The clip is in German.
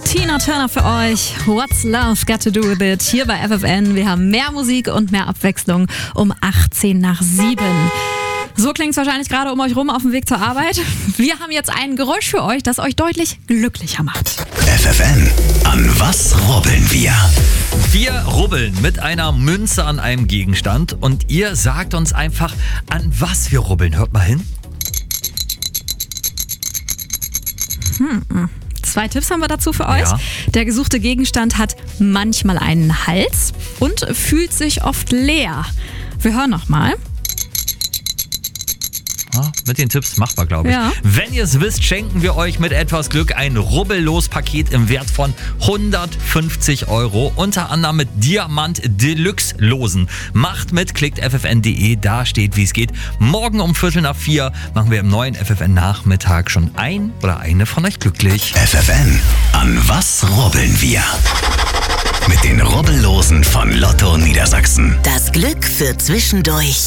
Tina Turner für euch. What's Love Got to Do with It? Hier bei FFN. Wir haben mehr Musik und mehr Abwechslung um 7:18. So klingt es wahrscheinlich gerade um euch rum auf dem Weg zur Arbeit. Wir haben jetzt ein Geräusch für euch, das euch deutlich glücklicher macht. FFN, an was rubbeln wir? Wir rubbeln mit einer Münze an einem Gegenstand und ihr sagt uns einfach, an was wir rubbeln. Hört mal hin. 2 Tipps haben wir dazu für euch. Ja. Der gesuchte Gegenstand hat manchmal einen Hals und fühlt sich oft leer. Wir hören nochmal. Mit den Tipps machbar, glaube ich. Ja. Wenn ihr es wisst, schenken wir euch mit etwas Glück ein Rubbellos-Paket im Wert von 150 €. Unter anderem mit Diamant Deluxe Losen. Macht mit, klickt ffn.de, da steht, wie es geht. Morgen um 3:45 machen wir im neuen FFN-Nachmittag schon ein oder eine von euch glücklich. FFN, an was rubbeln wir? Mit den Rubbellosen von Lotto Niedersachsen. Das Glück für zwischendurch.